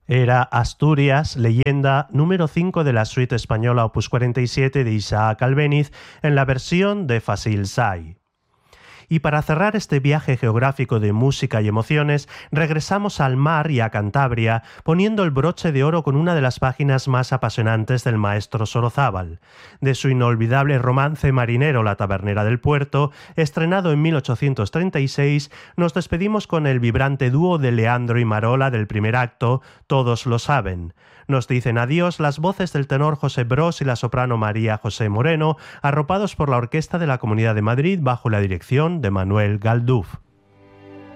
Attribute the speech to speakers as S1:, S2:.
S1: Era Asturias, leyenda número 5 de la suite española Opus 47 de Isaac Albéniz en la versión de Fasil Say. Y para cerrar este viaje geográfico de música y emociones, regresamos al mar y a Cantabria, poniendo el broche de oro con una de las páginas más apasionantes del maestro Sorozábal. De su inolvidable romance marinero La tabernera del puerto, estrenado en 1836, nos despedimos con el vibrante dúo de Leandro y Marola del primer acto, Todos lo saben. Nos dicen adiós las voces del tenor José Bros y la soprano María José Moreno, arropados por la Orquesta de la Comunidad de Madrid bajo la dirección de Manuel Galduf.